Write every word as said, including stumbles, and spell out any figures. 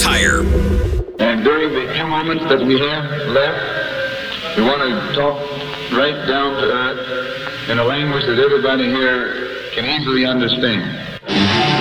Tire. And during the few moments that we have left, we want to talk right down to earth in a language that everybody here can easily understand.